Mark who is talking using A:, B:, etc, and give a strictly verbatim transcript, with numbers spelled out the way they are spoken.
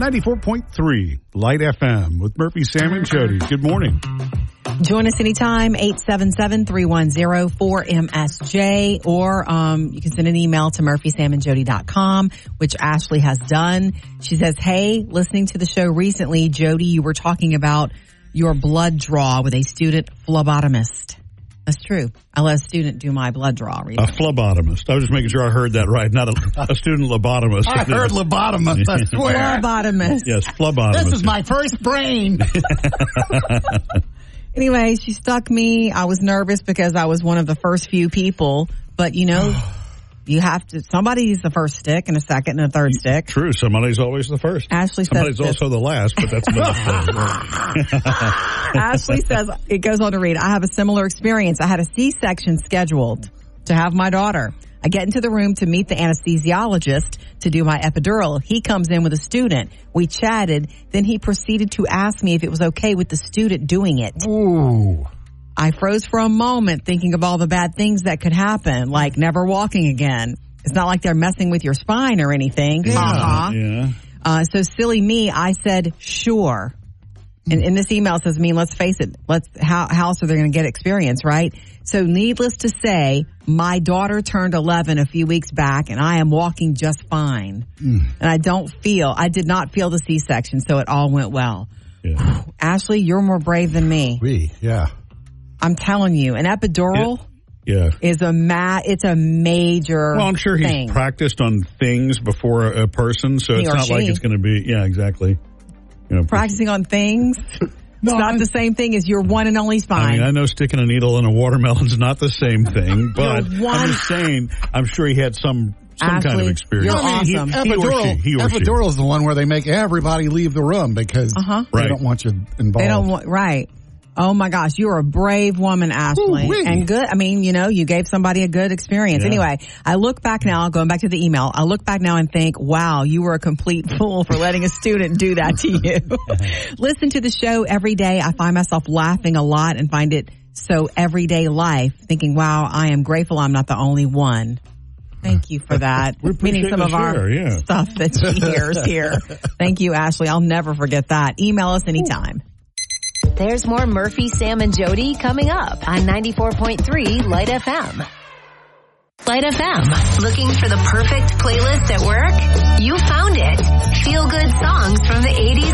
A: ninety-four point three Light F M with Murphy, Sam, and Jody. Good morning.
B: Join us anytime, eight seven seven, three one zero, four M S J, or um, you can send an email to murphy sam and jody dot com, which Ashley has done. She says, hey, listening to the show recently, Jody, you were talking about your blood draw with a student phlebotomist. That's true. I let a student do my blood draw recently.
A: A phlebotomist. I was just making sure I heard that right. Not a, a student lobotomist.
C: I heard lobotomist, I swear.
B: Phlebotomist.
A: Yes, phlebotomist.
C: This is my first brain.
B: Anyway, she stuck me. I was nervous because I was one of the first few people. But, you know, you have to, somebody's the first stick and a second and a third stick.
A: True. Somebody's always the first.
B: Ashley
A: Somebody's
B: says
A: also the last, but that's another story.
B: Ashley says, it goes on to read, I have a similar experience. I had a C-section scheduled to have my daughter. I get into the room to meet the anesthesiologist to do my epidural. He comes in with a student. We chatted. Then he proceeded to ask me if it was okay with the student doing it.
C: Ooh.
B: I froze for a moment thinking of all the bad things that could happen, like never walking again. It's not like they're messing with your spine or anything.
A: Yeah.
B: Uh-huh.
A: yeah.
B: Uh, so silly me, I said, sure. And in this email it says, I mean, let's face it, let's, how, how else are they going to get experience, right? So needless to say, my daughter turned eleven a few weeks back and I am walking just fine. Mm. And I don't feel, I did not feel the C-section, so it all went well.
A: Yeah.
B: Ashley, you're more brave than me.
C: We, yeah.
B: I'm telling you, an epidural
A: yeah. yeah.
B: is a ma- it's a major
A: Well, I'm sure he's
B: thing.
A: practiced on things before a, a person, so
B: He
A: it's
B: or
A: not
B: she.
A: like it's going to be, yeah, exactly. You know,
B: Practicing on things.
C: No,
B: it's not
C: I'm,
B: the same thing as your one and only spine.
A: I mean, I know sticking a needle in a watermelon's not the same thing, but
B: one-
A: I'm just saying, I'm sure he had some some
B: Ashley,
A: kind of experience.
B: you're
A: He-
B: awesome.
A: He, he or
C: epidural,
A: she, he or she.
C: epidural is the one where they make everybody leave the room because
B: Uh-huh.
C: they
A: Right.
C: don't want you involved.
B: They don't want, right. Oh my gosh, you're a brave woman, Ashley.
C: Ooh-wee.
B: And good, I mean, you know, you gave somebody a good experience.
A: Yeah.
B: Anyway, I look back now, going back to the email, I look back now and think, wow, you were a complete fool for letting a student do that to you. Listen to the show every day. I find myself laughing a lot and find it so everyday life, thinking, wow, I am grateful I'm not the only one. Thank you for that.
A: We
B: Meaning
A: appreciate
B: some
A: the
B: of our
A: share, yeah.
B: stuff that she hears here. Thank you, Ashley. I'll never forget that. Email us anytime.
D: There's more Murphy, Sam, and Jody coming up on ninety-four point three Light F M. Light F M. Looking for the perfect playlist at work? You found it. Feel good songs from the eighties.